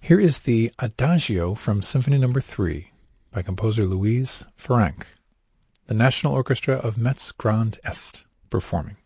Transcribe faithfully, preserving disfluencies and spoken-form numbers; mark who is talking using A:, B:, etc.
A: Here is the Adagio from Symphony Number three by composer Louise Franck, the National Orchestra of Metz Grand Est performing.